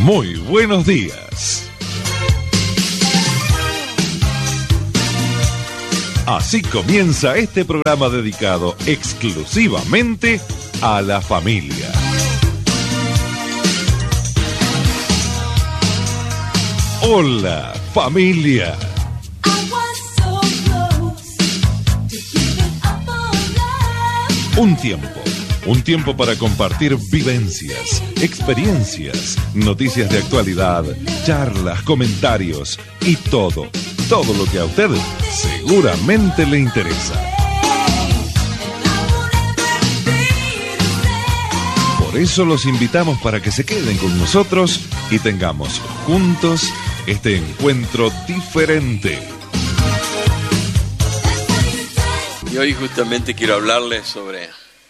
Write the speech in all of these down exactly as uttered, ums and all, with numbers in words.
Muy buenos días. Así comienza este programa dedicado exclusivamente a la familia. Hola, familia. Un tiempo, un tiempo para compartir vivencias, experiencias, noticias de actualidad, charlas, comentarios y todo, todo lo que a usted seguramente le interesa. Por eso los invitamos para que se queden con nosotros y tengamos juntos este encuentro diferente. Y hoy justamente quiero hablarles sobre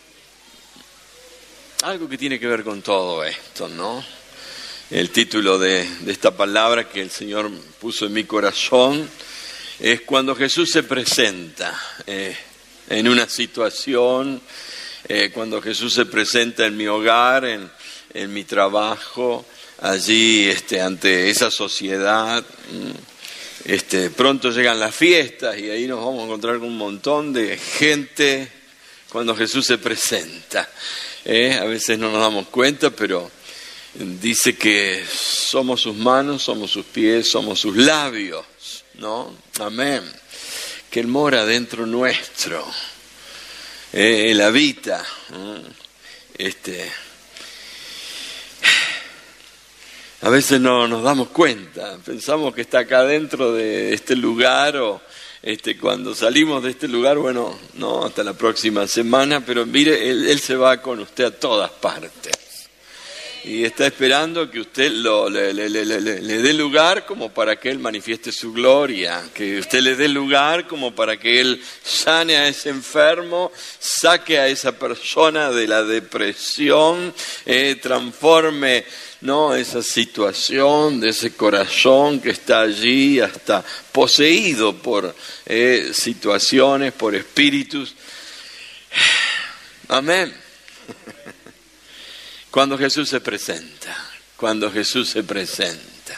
algo que tiene que ver con todo esto, ¿no? El título de, de esta palabra que el Señor puso en mi corazón es cuando Jesús se presenta eh, en una situación, eh, cuando Jesús se presenta en mi hogar, en, en mi trabajo, allí este, ante esa sociedad. Este, pronto llegan las fiestas y ahí nos vamos a encontrar con un montón de gente cuando Jesús se presenta. Eh, a veces no nos damos cuenta, pero dice que somos sus manos, somos sus pies, somos sus labios, ¿no? Amén. Que Él mora dentro nuestro. Eh, Él habita. ¿eh? Este... A veces no nos damos cuenta, pensamos que está acá dentro de este lugar o este, cuando salimos de este lugar, bueno, no, hasta la próxima semana, pero mire, Él, él se va con usted a todas partes y está esperando que usted lo, le, le, le, le, le dé lugar como para que Él manifieste su gloria, que usted le dé lugar como para que Él sane a ese enfermo, saque a esa persona de la depresión, eh, transforme no esa situación de ese corazón que está allí hasta poseído por eh, situaciones, por espíritus. Amén. Cuando Jesús se presenta, cuando Jesús se presenta.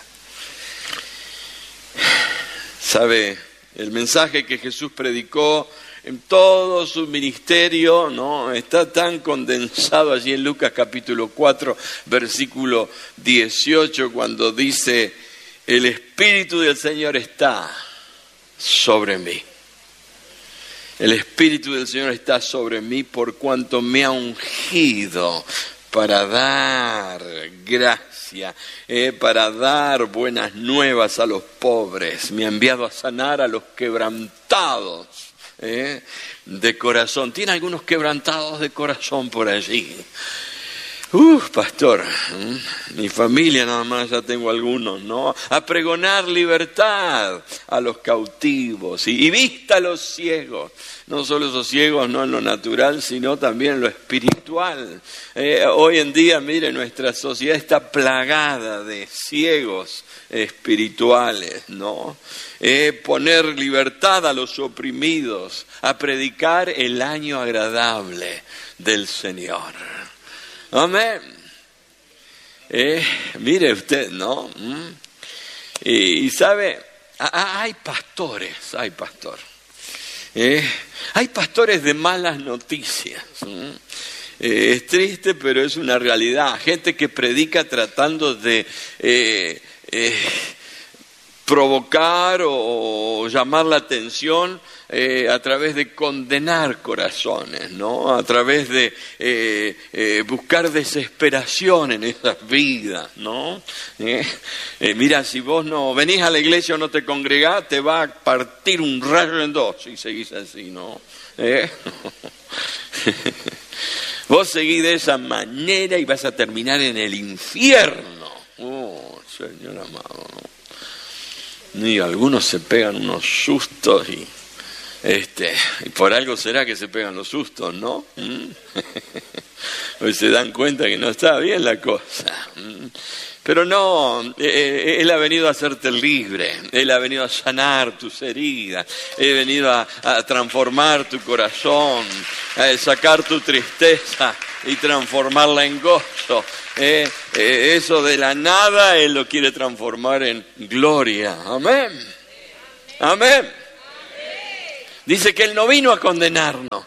¿Sabe? El mensaje que Jesús predicó en todo su ministerio, ¿no? Está tan condensado allí en Lucas capítulo cuatro, versículo dieciocho, cuando dice, el Espíritu del Señor está sobre mí. El Espíritu del Señor está sobre mí por cuanto me ha ungido para dar gracia, eh, para dar buenas nuevas a los pobres. Me ha enviado a sanar a los quebrantados Eh, de corazón. ¿Tiene algunos quebrantados de corazón por allí? Uf, pastor, mi familia nada más ya tengo algunos, ¿no? A pregonar libertad a los cautivos y, y vista a los ciegos. No solo esos ciegos, no en lo natural, sino también en lo espiritual. Eh, hoy en día, mire, nuestra sociedad está plagada de ciegos espirituales, ¿no? Eh, poner libertad a los oprimidos, a predicar el año agradable del Señor. Amén. Eh, mire usted, ¿no? ¿Mm? Y, y sabe, hay pastores, hay pastor. Eh, hay pastores de malas noticias. ¿Mm? Eh, es triste, pero es una realidad. Gente que predica tratando de eh, eh, provocar o, o llamar la atención eh, a través de condenar corazones, ¿no? A través de eh, eh, buscar desesperación en esas vidas, ¿no? Eh, eh, mira, si vos no venís a la iglesia o no te congregás, te va a partir un rayo en dos si seguís así, ¿no? ¿Eh? Vos seguís de esa manera y vas a terminar en el infierno. Oh, Señor amado, ¿no? Y algunos se pegan unos sustos y Este, y por algo será que se pegan los sustos, ¿no? ¿Mm? Hoy se dan cuenta que no está bien la cosa. ¿Mm? Pero no, eh, Él ha venido a hacerte libre, Él ha venido a sanar tus heridas, Él ha venido a, a transformar tu corazón, a sacar tu tristeza y transformarla en gozo. Eh, eh, eso de la nada Él lo quiere transformar en gloria. Amén. Amén. Dice que Él no vino a condenarnos,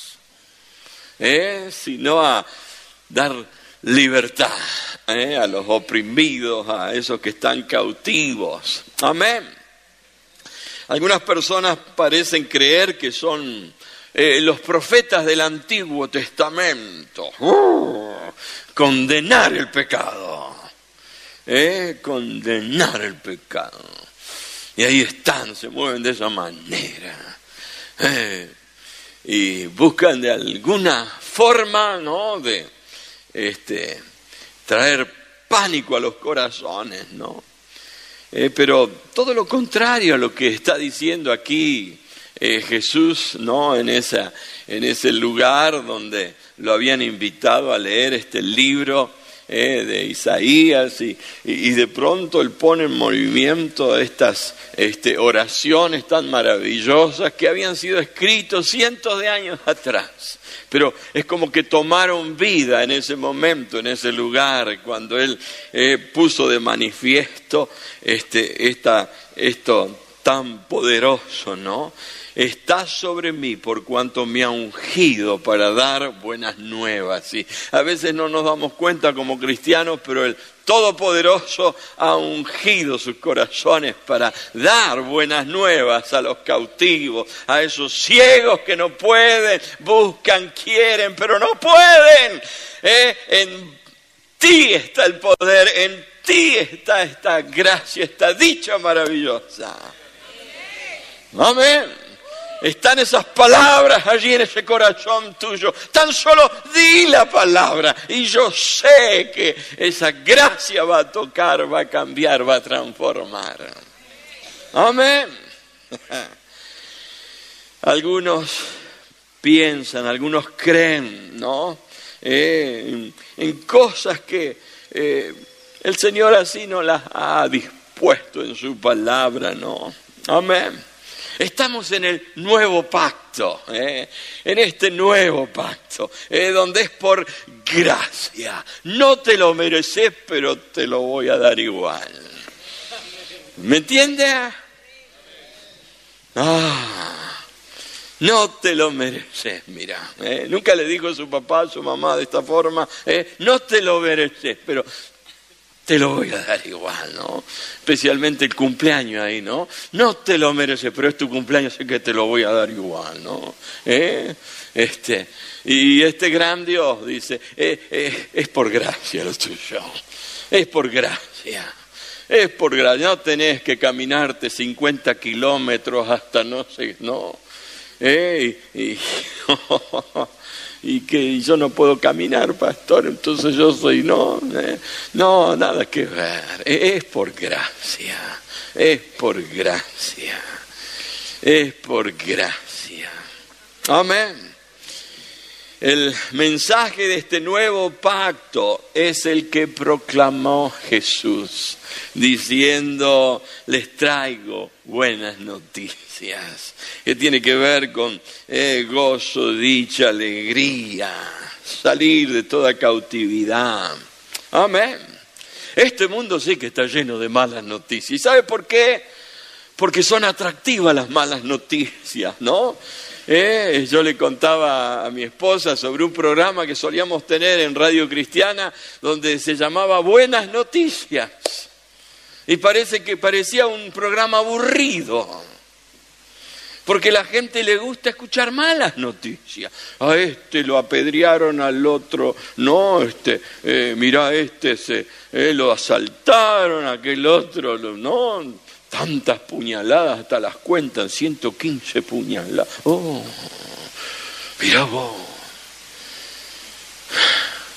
eh, sino a dar libertad. Eh, a los oprimidos, a esos que están cautivos. Amén. Algunas personas parecen creer que son eh, los profetas del Antiguo Testamento. Uh, condenar el pecado. Eh, condenar el pecado. Y ahí están, se mueven de esa manera. Eh, y buscan de alguna forma, ¿no? De este... traer pánico a los corazones, ¿no? Eh, pero todo lo contrario a lo que está diciendo aquí eh, Jesús, ¿no? En esa, en ese lugar donde lo habían invitado a leer este libro eh, de Isaías y, y de pronto Él pone en movimiento estas este, oraciones tan maravillosas que habían sido escritas cientos de años atrás. Pero es como que tomaron vida en ese momento, en ese lugar, cuando Él eh, puso de manifiesto este, esta, esto tan poderoso, ¿no? Está sobre mí por cuanto me ha ungido para dar buenas nuevas. ¿Sí? A veces no nos damos cuenta como cristianos, pero el Todopoderoso ha ungido sus corazones para dar buenas nuevas a los cautivos, a esos ciegos que no pueden, buscan, quieren, pero no pueden. ¿Eh? En ti está el poder, en ti está esta gracia, esta dicha maravillosa. Amén. Están esas palabras allí en ese corazón tuyo. Tan solo di la palabra y yo sé que esa gracia va a tocar, va a cambiar, va a transformar. Amén. Algunos piensan, algunos creen, ¿no? Eh, en, en cosas que eh, el Señor así no las ha dispuesto en su palabra, ¿no? Amén. Estamos en el nuevo pacto, ¿eh? en este nuevo pacto, ¿eh? donde es por gracia. No te lo mereces, pero te lo voy a dar igual. ¿Me entiende? Ah, no te lo mereces, mira. ¿eh? Nunca le dijo a su papá, a su mamá de esta forma, ¿eh? no te lo mereces, pero te lo voy a dar igual, ¿no? Especialmente el cumpleaños ahí, ¿no? No te lo mereces, pero es tu cumpleaños, sé que te lo voy a dar igual, ¿no? ¿Eh? Este, y este gran Dios dice, eh, eh, es por gracia lo tuyo, es por gracia, es por gracia, no tenés que caminarte cincuenta kilómetros hasta no sé, no, ¿eh? Y, y y que yo no puedo caminar, pastor, entonces yo soy, no, eh, no, nada que ver, es por gracia, es por gracia, es por gracia. Amén. El mensaje de este nuevo pacto es el que proclamó Jesús, diciendo, les traigo buenas noticias, que tiene que ver con eh, gozo, dicha, alegría, salir de toda cautividad. Amén. Este mundo sí que está lleno de malas noticias. ¿Y sabe por qué? Porque son atractivas las malas noticias, ¿no? Eh, yo le contaba a mi esposa sobre un programa que solíamos tener en Radio Cristiana donde se llamaba Buenas Noticias y parece que parecía un programa aburrido porque a la gente le gusta escuchar malas noticias. A este lo apedrearon, al otro no, este eh, mirá, este se eh, lo asaltaron, aquel otro lo, no. Tantas puñaladas, hasta las cuentan, ciento quince puñaladas. Oh, mirá vos.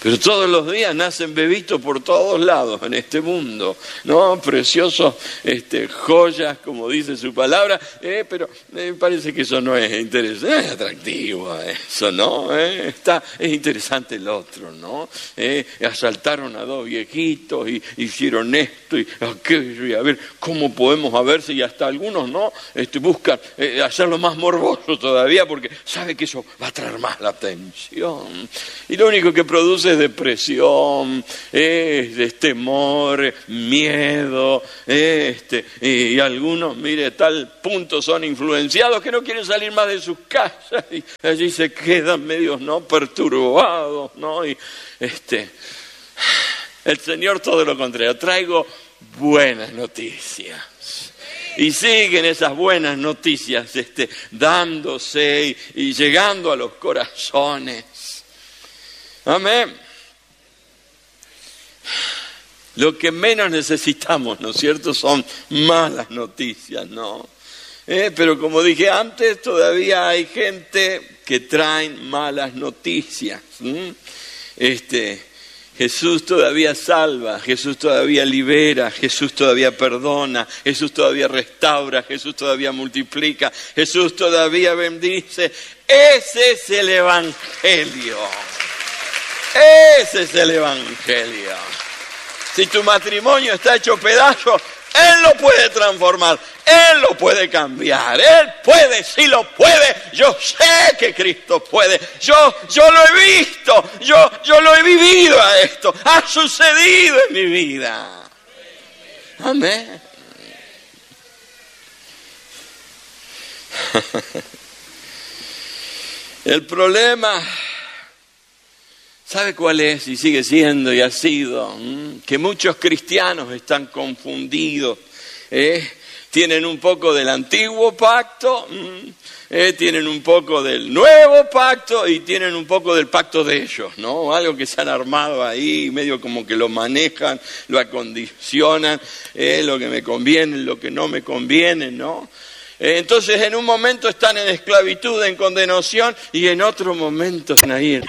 Pero todos los días nacen bebitos por todos lados en este mundo, ¿no? Preciosos este, joyas, como dice su palabra, eh, pero me eh, parece que eso no es interesante, no es atractivo eso, ¿no? Eh, está, es interesante el otro, ¿no? Eh, asaltaron a dos viejitos y hicieron esto y aquello, y a ver cómo podemos a verse, y hasta algunos, ¿no? Este, buscan eh, hacerlo más morboso todavía porque sabe que eso va a traer más la atención. Y lo único que produce depresión, es temor, miedo, este, y algunos, mire, tal punto son influenciados que no quieren salir más de sus casas y allí se quedan medios, ¿no?, perturbados, ¿no? Y este, el Señor todo lo contrario, traigo buenas noticias. Y siguen esas buenas noticias este, dándose y, y llegando a los corazones. Amén. Lo que menos necesitamos, ¿no es cierto?, son malas noticias, ¿no? Eh, pero como dije antes, todavía hay gente que traen malas noticias. ¿Mm? Este, Jesús todavía salva, Jesús todavía libera, Jesús todavía perdona, Jesús todavía restaura, Jesús todavía multiplica, Jesús todavía bendice. Ese es el Evangelio. Ese es el Evangelio. Si tu matrimonio está hecho pedazo, Él lo puede transformar, Él lo puede cambiar, Él puede, sí lo puede. Yo sé que Cristo puede, yo, yo lo he visto, yo, yo lo he vivido a esto, ha sucedido en mi vida. Amén. El problema, ¿sabe cuál es? Y sigue siendo y ha sido, ¿m? que muchos cristianos están confundidos, ¿eh? Tienen un poco del antiguo pacto, ¿eh? Tienen un poco del nuevo pacto y tienen un poco del pacto de ellos, ¿no? Algo que se han armado ahí, medio como que lo manejan, lo acondicionan, ¿eh? Lo que me conviene, lo que no me conviene, ¿no? Entonces en un momento están en esclavitud, en condenación, y en otro momento están ahí en